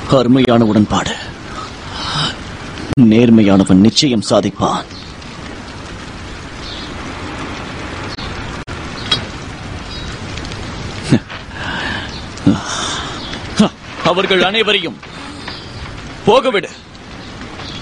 அருமையான உடன்பாடு. நேர்மையானவன் நிச்சயம் சாதிப்பான். அவர்கள் அனைவரையும் போகவிடு.